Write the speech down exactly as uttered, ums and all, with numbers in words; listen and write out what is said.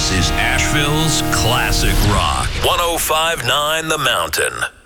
This is Asheville's Classic Rock. one oh five point nine The Mountain.